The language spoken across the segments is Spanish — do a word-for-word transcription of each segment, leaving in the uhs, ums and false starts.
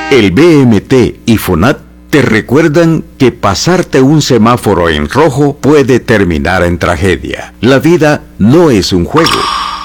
El B M T y FONAT te recuerdan que pasarte un semáforo en rojo puede terminar en tragedia. La vida no es un juego.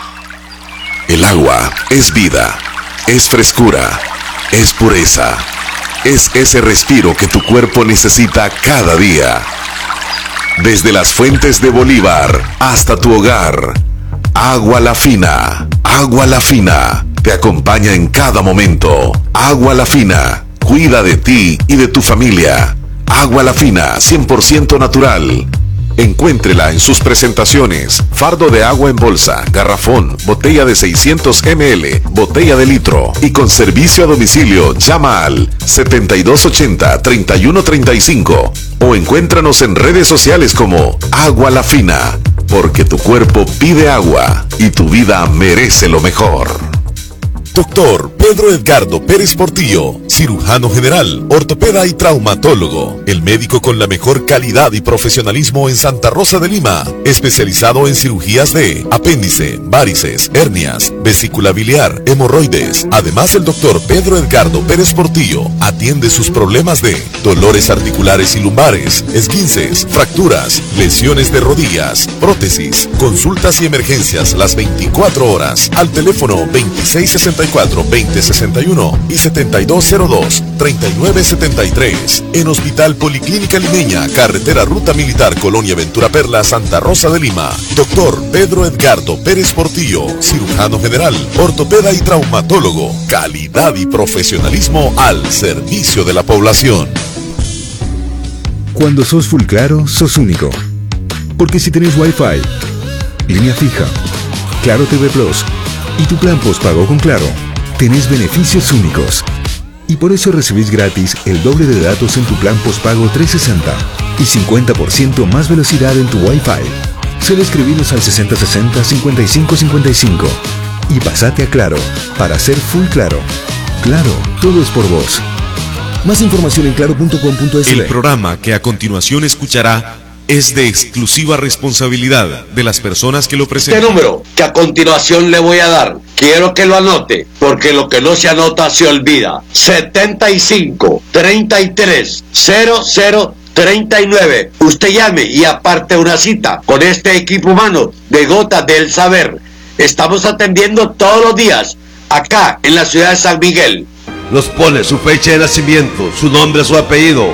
El agua es vida, es frescura, es pureza, es ese respiro que tu cuerpo necesita cada día. Desde las fuentes de Bolívar hasta tu hogar, Agua La Fina, Agua La Fina, te acompaña en cada momento. Agua La Fina, cuida de ti y de tu familia. Agua La Fina, cien por ciento natural. Encuéntrela en sus presentaciones: fardo de agua en bolsa, garrafón, botella de seiscientos mililitros, botella de litro, y con servicio a domicilio. Llama al setenta y dos ochenta, treinta y uno treinta y cinco o encuéntranos en redes sociales como Agua La Fina, porque tu cuerpo pide agua y tu vida merece lo mejor. Doctor Pedro Edgardo Pérez Portillo, cirujano general, ortopeda y traumatólogo, el médico con la mejor calidad y profesionalismo en Santa Rosa de Lima, especializado en cirugías de apéndice, varices, hernias, vesícula biliar, hemorroides. Además, el doctor Pedro Edgardo Pérez Portillo atiende sus problemas de dolores articulares y lumbares, esguinces, fracturas, lesiones de rodillas, prótesis, consultas y emergencias las veinticuatro horas al teléfono veintiséis sesenta y cuatro, veinte sesenta y uno y setenta y dos cero dos, treinta y nueve setenta y tres. En Hospital Policlínica Limeña, carretera Ruta Militar, Colonia Ventura Perla, Santa Rosa de Lima. Doctor Pedro Edgardo Pérez Portillo, cirujano general, ortopeda y traumatólogo. Calidad y profesionalismo al servicio de la población. Cuando sos full claro, sos único. Porque si tenés Wi-Fi, línea fija, Claro T V Plus y tu plan postpago con Claro, tenés beneficios únicos. Y por eso recibís gratis el doble de datos en tu plan postpago trescientos sesenta y cincuenta por ciento más velocidad en tu Wi-Fi. Solo escribinos al sesenta sesenta, cincuenta y cinco cincuenta y cinco y pasate a Claro para ser full claro. Claro, todo es por vos. Más información en claro punto com punto es. El programa que a continuación escuchará es de exclusiva responsabilidad de las personas que lo presentan. Este número que a continuación le voy a dar, quiero que lo anote, porque lo que no se anota se olvida. setenta y cinco, treinta y tres, cero cero treinta y nueve. Usted llame y aparte una cita con este equipo humano de Gotas del Saber. Estamos atendiendo todos los días acá en la ciudad de San Miguel. Nos pone su fecha de nacimiento, su nombre, su apellido,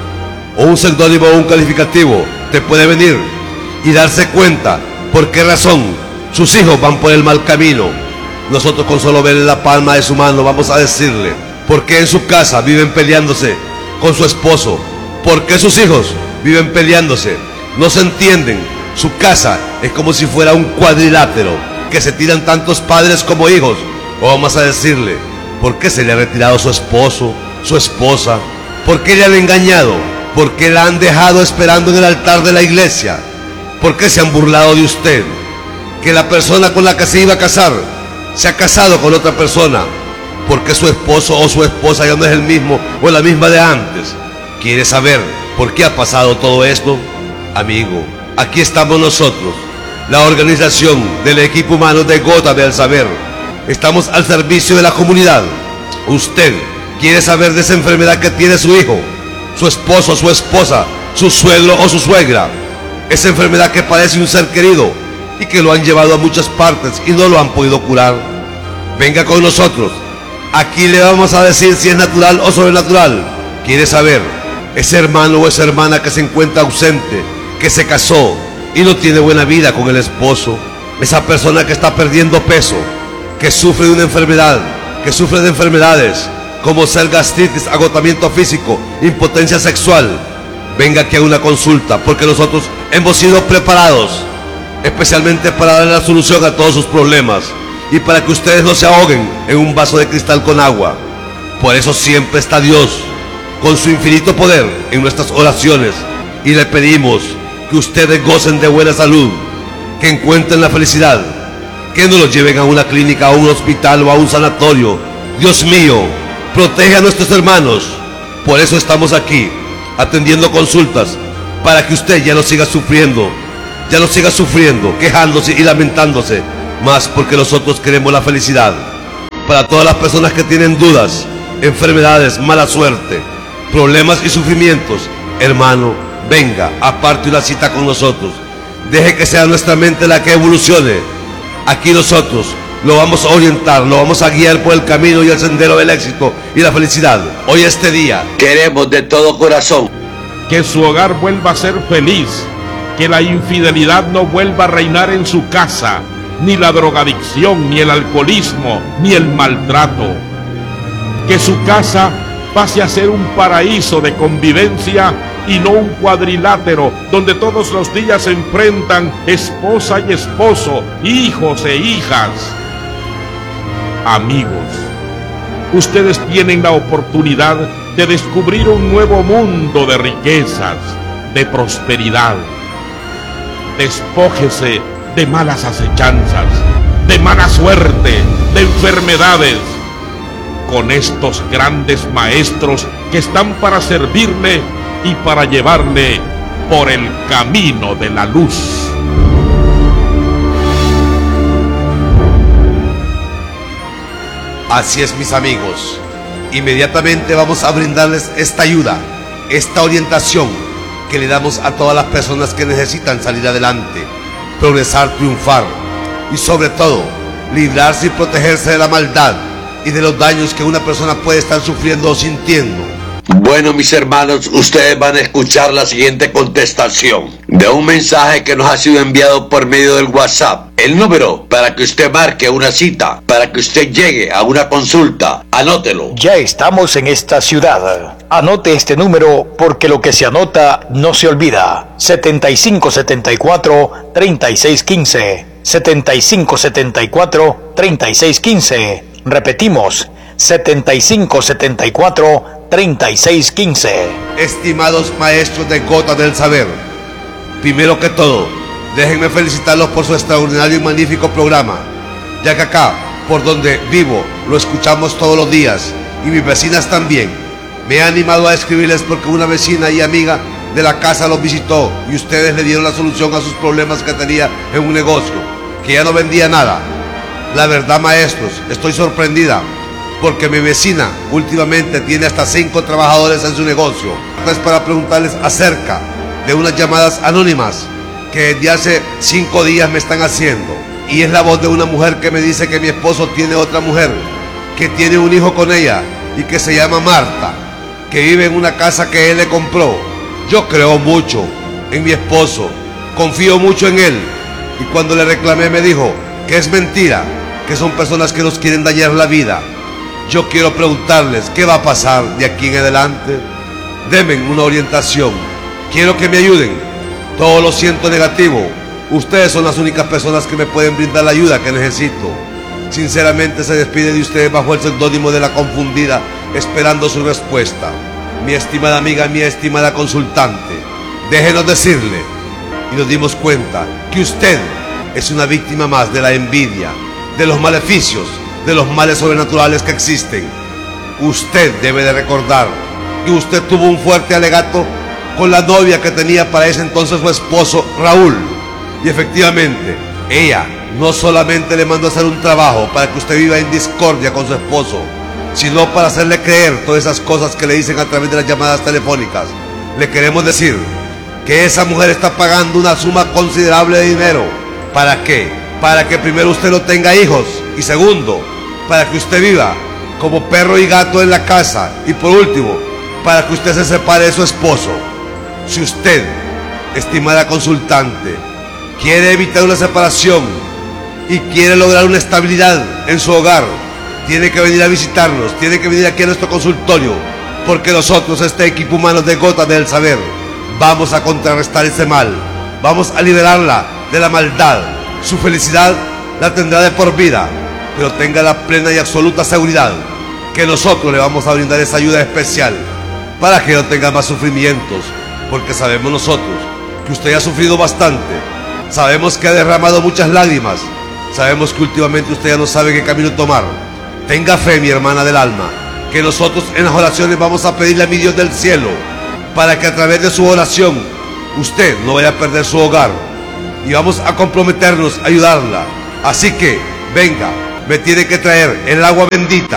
o un seudónimo o un calificativo. Te puede venir y darse cuenta por qué razón sus hijos van por el mal camino. Nosotros, con solo ver la palma de su mano, vamos a decirle por qué en su casa viven peleándose con su esposo, por qué sus hijos viven peleándose, no se entienden. Su casa es como si fuera un cuadrilátero que se tiran tantos padres como hijos. O vamos a decirle por qué se le ha retirado su esposo, su esposa, por qué le han engañado, por qué la han dejado esperando en el altar de la iglesia, por qué se han burlado de usted, que la persona con la que se iba a casar se ha casado con otra persona, por qué su esposo o su esposa ya no es el mismo o la misma de antes. ¿Quiere saber por qué ha pasado todo esto? Amigo, aquí estamos nosotros, la organización del equipo humano de Gotas del Saber. Estamos al servicio de la comunidad. Usted quiere saber de esa enfermedad que tiene su hijo, su esposo, su esposa, su suegro o su suegra, esa enfermedad que padece un ser querido y que lo han llevado a muchas partes y no lo han podido curar. Venga con nosotros, aquí le vamos a decir si es natural o sobrenatural. ¿Quiere saber? Ese hermano o esa hermana que se encuentra ausente, que se casó y no tiene buena vida con el esposo, esa persona que está perdiendo peso, que sufre de una enfermedad, que sufre de enfermedades como ser gastritis, agotamiento físico, impotencia sexual. Venga aquí a una consulta, porque nosotros hemos sido preparados especialmente para darle la solución a todos sus problemas y para que ustedes no se ahoguen en un vaso de cristal con agua. Por eso siempre está Dios con su infinito poder en nuestras oraciones, y le pedimos que ustedes gocen de buena salud, que encuentren la felicidad, que no los lleven a una clínica, a un hospital o a un sanatorio. Dios mío, protege a nuestros hermanos. Por eso estamos aquí, atendiendo consultas, para que usted ya no siga sufriendo, ya no siga sufriendo, quejándose y lamentándose, más porque nosotros queremos la felicidad. Para todas las personas que tienen dudas enfermedades, mala suerte, problemas y sufrimientos, hermano, venga, aparte una cita con nosotros. Deje que sea nuestra mente la que evolucione. Aquí nosotros lo vamos a orientar, lo vamos a guiar por el camino y el sendero del éxito y la felicidad. Hoy este día queremos de todo corazón que su hogar vuelva a ser feliz, que la infidelidad no vuelva a reinar en su casa, ni la drogadicción, ni el alcoholismo, ni el maltrato. Que su casa pase a ser un paraíso de convivencia y no un cuadrilátero donde todos los días se enfrentan esposa y esposo, hijos e hijas. Amigos, ustedes tienen la oportunidad de descubrir un nuevo mundo de riquezas, de prosperidad. Despójese de malas acechanzas, de mala suerte, de enfermedades, con estos grandes maestros que están para servirle y para llevarle por el camino de la luz. Así es, mis amigos. Inmediatamente vamos a brindarles esta ayuda, esta orientación que le damos a todas las personas que necesitan salir adelante, progresar, triunfar y sobre todo librarse y protegerse de la maldad y de los daños que una persona puede estar sufriendo o sintiendo. Bueno, mis hermanos, ustedes van a escuchar la siguiente contestación de un mensaje que nos ha sido enviado por medio del WhatsApp. El número para que usted marque una cita, para que usted llegue a una consulta, anótelo. Ya estamos en esta ciudad. Anote este número porque lo que se anota no se olvida. setenta y cinco setenta y cuatro, treinta y seis quince. setenta y cinco setenta y cuatro, treinta y seis quince. Repetimos, setenta y cinco setenta y cuatro, treinta y seis quince. Estimados maestros de Gota del Saber, primero que todo, déjenme felicitarlos por su extraordinario y magnífico programa, ya que acá, por donde vivo, lo escuchamos todos los días, y mis vecinas también. Me he animado a escribirles porque una vecina y amiga de la casa los visitó, y ustedes le dieron la solución a sus problemas que tenía en un negocio, que ya no vendía nada. La verdad, maestros, estoy sorprendida, porque mi vecina últimamente tiene hasta cinco trabajadores en su negocio. Es para preguntarles acerca de unas llamadas anónimas que desde hace cinco días me están haciendo. Y es la voz de una mujer que me dice que mi esposo tiene otra mujer, que tiene un hijo con ella y que se llama Marta, que vive en una casa que él le compró. Yo creo mucho en mi esposo, confío mucho en él, y cuando le reclamé me dijo que es mentira, que son personas que nos quieren dañar la vida. Yo quiero preguntarles, ¿qué va a pasar de aquí en adelante? Denme una orientación. Quiero que me ayuden. Todo lo siento negativo. Ustedes son las únicas personas que me pueden brindar la ayuda que necesito. Sinceramente se despide de ustedes bajo el seudónimo de La Confundida, esperando su respuesta. Mi estimada amiga, mi estimada consultante, déjenos decirle, y nos dimos cuenta, que usted es una víctima más de la envidia, de los maleficios, de los males sobrenaturales que existen. Usted debe de recordar que usted tuvo un fuerte alegato con la novia que tenía para ese entonces su esposo Raúl, y efectivamente ella no solamente le mandó a hacer un trabajo para que usted viva en discordia con su esposo, sino para hacerle creer todas esas cosas que le dicen a través de las llamadas telefónicas. Le queremos decir que esa mujer está pagando una suma considerable de dinero. ¿Para qué? Para que primero usted no tenga hijos, y segundo, para que usted viva como perro y gato en la casa, y por último, para que usted se separe de su esposo. Si usted, estimada consultante, quiere evitar una separación y quiere lograr una estabilidad en su hogar, tiene que venir a visitarnos, tiene que venir aquí a nuestro consultorio, porque nosotros, este equipo humano de Gota del Saber, vamos a contrarrestar ese mal, vamos a liberarla de la maldad. Su felicidad la tendrá de por vida, pero tenga la plena y absoluta seguridad que nosotros le vamos a brindar esa ayuda especial para que no tenga más sufrimientos, porque sabemos nosotros que usted ha sufrido bastante, sabemos que ha derramado muchas lágrimas, sabemos que últimamente usted ya no sabe qué camino tomar. Tenga fe, mi hermana del alma, que nosotros en las oraciones vamos a pedirle a mi Dios del cielo para que a través de su oración usted no vaya a perder su hogar, y vamos a comprometernos a ayudarla. Así que venga, me tiene que traer el agua bendita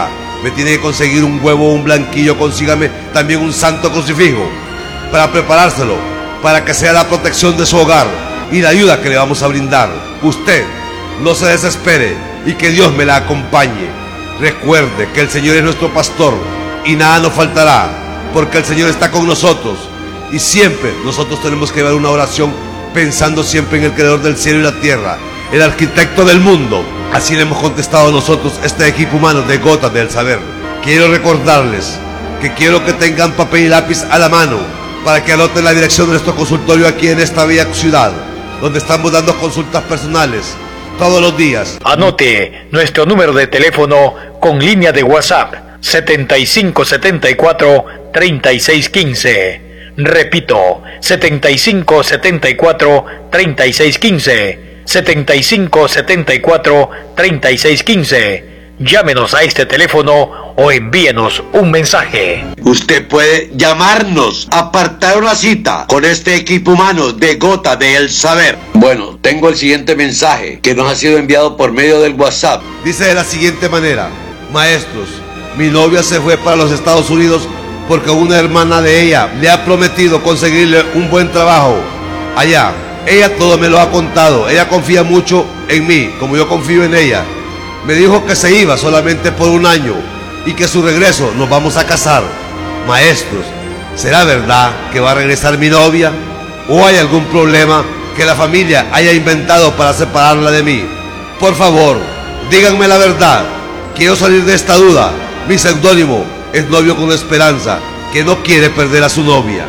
me tiene que conseguir un huevo o un blanquillo, consígame también un santo crucifijo para preparárselo, para que sea la protección de su hogar y la ayuda que le vamos a brindar. Usted no se desespere y que Dios me la acompañe. Recuerde que el Señor es nuestro pastor y nada nos faltará, porque el Señor está con nosotros y siempre nosotros tenemos que llevar una oración pensando siempre en el creador del cielo y la tierra, el arquitecto del mundo. Así le hemos contestado nosotros, este equipo humano de Gotas del Saber. Quiero recordarles que quiero que tengan papel y lápiz a la mano para que anoten la dirección de nuestro consultorio aquí en esta bella ciudad, donde estamos dando consultas personales todos los días. Anote nuestro número de teléfono con línea de WhatsApp setenta y cinco setenta y cuatro treinta y seis quince. Repito, setenta y cinco setenta y cuatro treinta y seis quince. setenta y cinco setenta y cuatro treinta y seis quince. Llámenos a este teléfono o envíenos un mensaje. Usted puede llamarnos, apartar una cita con este equipo humano de Gotas del Saber. Bueno, tengo el siguiente mensaje que nos ha sido enviado por medio del WhatsApp. Dice de la siguiente manera: maestros, mi novia se fue para los Estados Unidos porque una hermana de ella le ha prometido conseguirle un buen trabajo allá. Ella todo me lo ha contado, ella confía mucho en mí, como yo confío en ella. Me dijo que se iba solamente por un año y que su regreso nos vamos a casar. Maestros, ¿será verdad que va a regresar mi novia? ¿O hay algún problema que la familia haya inventado para separarla de mí? Por favor, díganme la verdad. Quiero salir de esta duda. Mi seudónimo es Novio con Esperanza, que no quiere perder a su novia.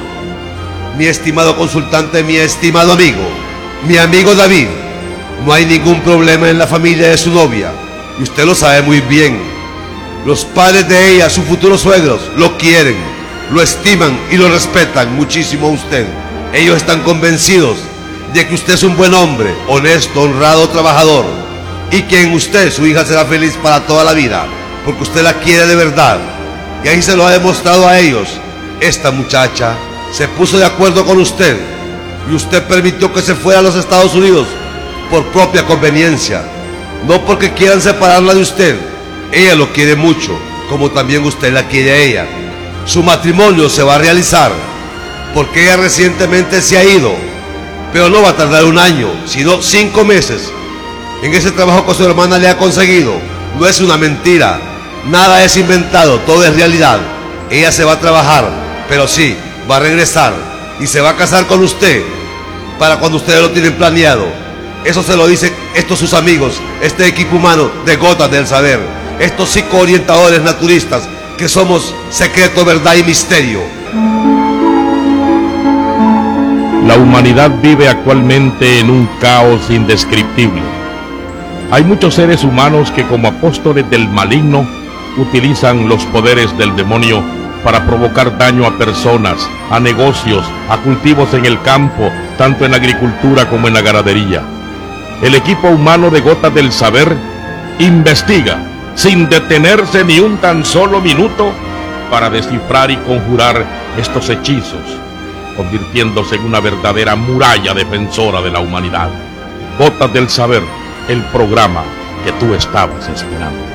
Mi estimado consultante, mi estimado amigo, mi amigo David, no hay ningún problema en la familia de su novia, y usted lo sabe muy bien. Los padres de ella, sus futuros suegros, lo quieren, lo estiman y lo respetan muchísimo a usted. Ellos están convencidos de que usted es un buen hombre, honesto, honrado, trabajador, y que en usted su hija será feliz para toda la vida, porque usted la quiere de verdad, y ahí se lo ha demostrado a ellos. Esta muchacha se puso de acuerdo con usted y usted permitió que se fuera a los Estados Unidos por propia conveniencia, no porque quieran separarla de usted. Ella lo quiere mucho, como también usted la quiere a ella. Su matrimonio se va a realizar porque ella recientemente se ha ido, pero no va a tardar un año, sino cinco meses. En ese trabajo que su hermana le ha conseguido, no es una mentira, nada es inventado, todo es realidad. Ella se va a trabajar, pero sí, va a regresar y se va a casar con usted para cuando ustedes lo tienen planeado. Eso se lo dicen estos sus amigos, este equipo humano de Gotas del Saber, estos psicoorientadores naturistas que somos secreto, verdad y misterio. La humanidad vive actualmente en un caos indescriptible. Hay muchos seres humanos que, como apóstoles del maligno, utilizan los poderes del demonio para provocar daño a personas, a negocios, a cultivos en el campo, tanto en la agricultura como en la ganadería. El equipo humano de Gotas del Saber investiga, sin detenerse ni un tan solo minuto, para descifrar y conjurar estos hechizos, convirtiéndose en una verdadera muralla defensora de la humanidad. Gotas del Saber, el programa que tú estabas esperando.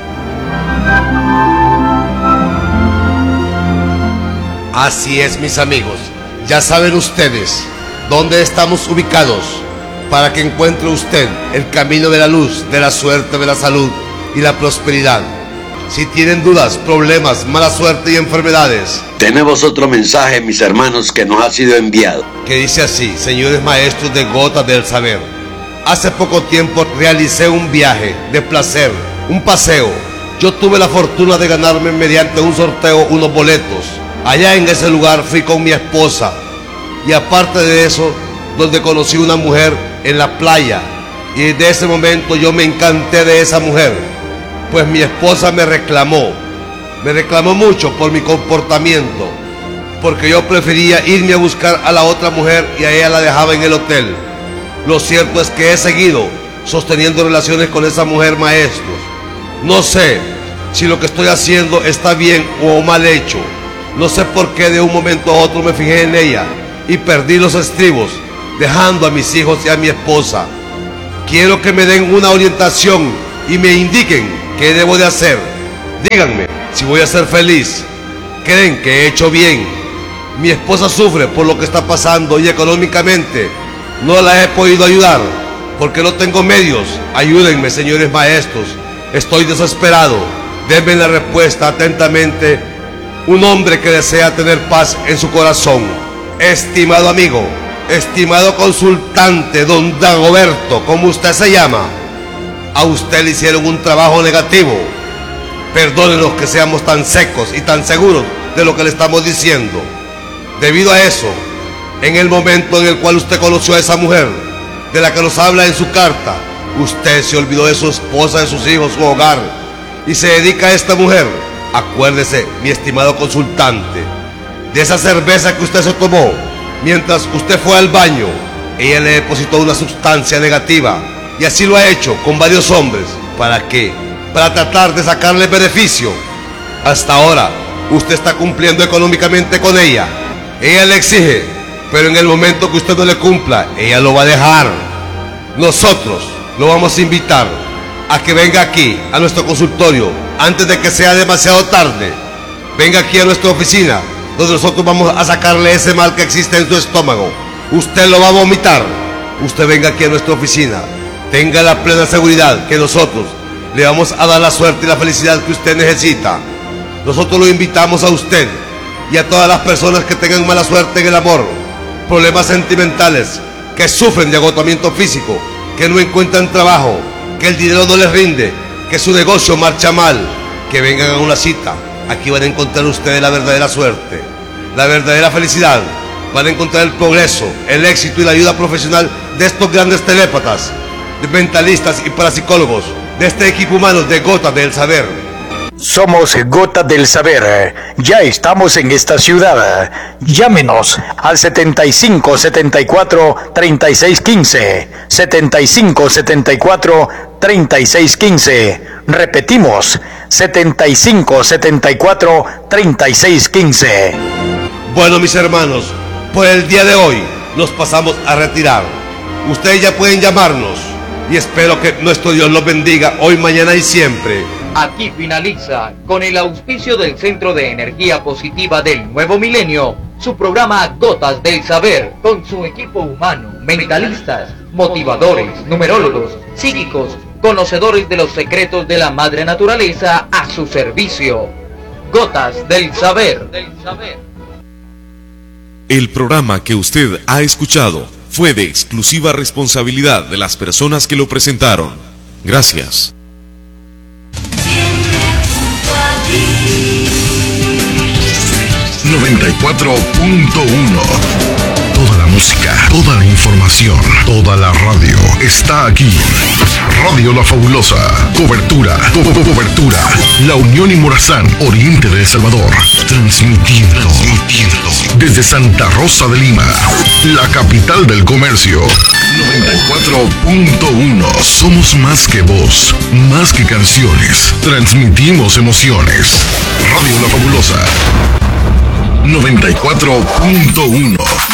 Así es, mis amigos, ya saben ustedes dónde estamos ubicados para que encuentre usted el camino de la luz, de la suerte, de la salud y la prosperidad. Si tienen dudas, problemas, mala suerte y enfermedades, tenemos otro mensaje, mis hermanos, que nos ha sido enviado, que dice así: señores maestros de Gotas del Saber, hace poco tiempo realicé un viaje de placer, un paseo. Yo tuve la fortuna de ganarme mediante un sorteo unos boletos. Allá en ese lugar fui con mi esposa, y aparte de eso, donde conocí una mujer en la playa, y desde ese momento yo me encanté de esa mujer, pues mi esposa me reclamó, me reclamó mucho por mi comportamiento, porque yo prefería irme a buscar a la otra mujer y a ella la dejaba en el hotel. Lo cierto es que he seguido sosteniendo relaciones con esa mujer, maestros. No sé si lo que estoy haciendo está bien o mal hecho. No sé por qué de un momento a otro me fijé en ella y perdí los estribos, dejando a mis hijos y a mi esposa. Quiero que me den una orientación y me indiquen qué debo de hacer, díganme si voy a ser feliz. ¿Creen que he hecho bien? Mi esposa sufre por lo que está pasando y económicamente no la he podido ayudar porque no tengo medios. Ayúdenme, señores maestros. Estoy desesperado. Denme la respuesta atentamente. Un hombre que desea tener paz en su corazón. Estimado amigo, estimado consultante, don Dagoberto, como usted se llama, a usted le hicieron un trabajo negativo. Perdónenos que seamos tan secos y tan seguros de lo que le estamos diciendo. Debido a eso, en el momento en el cual usted conoció a esa mujer, de la que nos habla en su carta, usted se olvidó de su esposa, de sus hijos, su hogar, y se dedica a esta mujer. Acuérdese, mi estimado consultante, de esa cerveza que usted se tomó mientras usted fue al baño. Ella le depositó una sustancia negativa, y así lo ha hecho con varios hombres. ¿Para qué? Para tratar de sacarle beneficio. Hasta ahora, usted está cumpliendo económicamente con ella. Ella le exige, pero en el momento que usted no le cumpla, ella lo va a dejar. Nosotros lo vamos a invitar a que venga aquí, a nuestro consultorio, antes de que sea demasiado tarde. Venga aquí a nuestra oficina, donde nosotros vamos a sacarle ese mal que existe en su estómago. Usted lo va a vomitar. Usted venga aquí a nuestra oficina. Tenga la plena seguridad que nosotros le vamos a dar la suerte y la felicidad que usted necesita. Nosotros lo invitamos a usted y a todas las personas que tengan mala suerte en el amor, problemas sentimentales, que sufren de agotamiento físico, que no encuentran trabajo, que el dinero no les rinde, que su negocio marcha mal, que vengan a una cita. Aquí van a encontrar ustedes la verdadera suerte, la verdadera felicidad. Van a encontrar el progreso, el éxito y la ayuda profesional de estos grandes telépatas, de mentalistas y parapsicólogos, de este equipo humano de Gotas del Saber. Somos Gotas del Saber. Ya estamos en esta ciudad. Llámenos al setenta y cinco setenta y cuatro treinta y seis quince. setenta y cinco setenta y cuatro treinta y seis quince. Repetimos, setenta y cinco setenta y cuatro treinta y seis quince. Bueno, mis hermanos, por el día de hoy nos pasamos a retirar. Ustedes ya pueden llamarnos y espero que nuestro Dios los bendiga hoy, mañana y siempre. Aquí finaliza, con el auspicio del Centro de Energía Positiva del Nuevo Milenio, su programa Gotas del Saber, con su equipo humano, mentalistas, motivadores, numerólogos, psíquicos, conocedores de los secretos de la madre naturaleza a su servicio. Gotas del Saber. El programa que usted ha escuchado fue de exclusiva responsabilidad de las personas que lo presentaron. Gracias. noventa y cuatro punto uno. Toda la música, toda la información, toda la radio está aquí. Radio La Fabulosa. Cobertura, co co cobertura. La Unión y Morazán, oriente de El Salvador. Transmitiendo, transmitiendo desde Santa Rosa de Lima, la capital del comercio. noventa y cuatro punto uno. Somos más que voz, más que canciones. Transmitimos emociones. Radio La Fabulosa. noventa y cuatro punto uno.